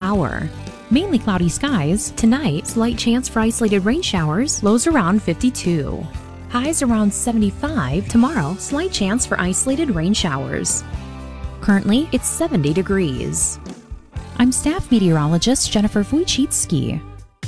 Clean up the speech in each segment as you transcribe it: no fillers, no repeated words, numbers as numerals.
hour. Mainly cloudy skies. Tonight, slight chance for isolated rain showers. Lows around 52. Highs around 75. Tomorrow, slight chance for isolated rain showers. Currently, it's 70 degrees. I'm staff meteorologist Jennifer Wojcicki.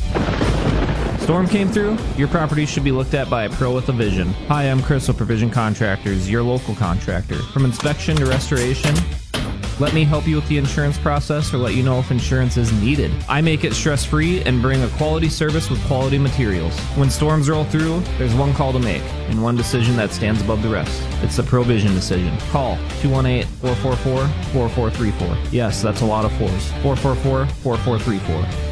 Storm came through? Your property should be looked at by a pro with a vision. Hi, I'm Chris with Provision Contractors, your local contractor. From inspection to restoration, let me help you with the insurance process or let you know if insurance is needed. I make it stress-free and bring a quality service with quality materials. When storms roll through, there's one call to make and one decision that stands above the rest. It's the Provision decision. Call 218-444-4434. Yes, that's a lot of fours. 444-4434.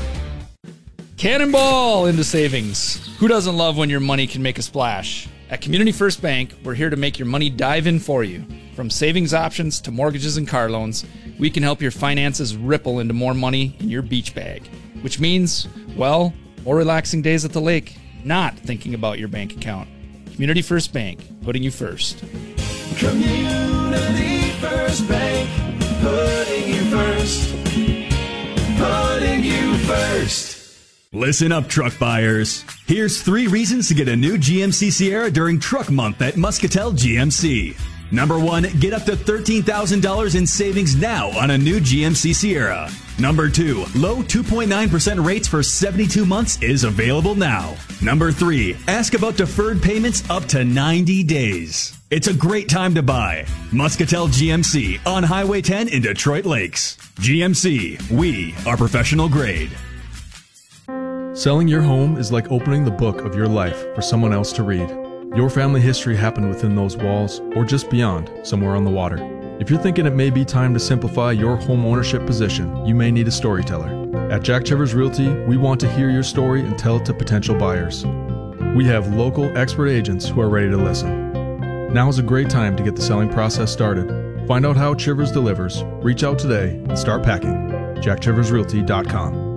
Cannonball into savings. Who doesn't love when your money can make a splash? At Community First Bank, we're here to make your money dive in for you. From savings options to mortgages and car loans, we can help your finances ripple into more money in your beach bag. Which means, well, more relaxing days at the lake, not thinking about your bank account. Community First Bank, putting you first. Community First Bank, putting you first. Putting you first. Listen up, truck buyers. Here's 3 reasons to get a new GMC Sierra during Truck Month at Muscatel GMC. Number 1, get up to $13,000 in savings now on a new GMC Sierra. Number 2, low 2.9% rates for 72 months is available now. Number 3, ask about deferred payments up to 90 days. It's a great time to buy. Muscatel GMC on Highway 10 in Detroit Lakes. GMC, we are professional grade. Selling your home is like opening the book of your life for someone else to read. Your family history happened within those walls or just beyond, somewhere on the water. If you're thinking it may be time to simplify your home ownership position, you may need a storyteller. At Jack Chivers Realty, we want to hear your story and tell it to potential buyers. We have local expert agents who are ready to listen. Now is a great time to get the selling process started. Find out how Chivers delivers, reach out today, and start packing. JackChiversRealty.com.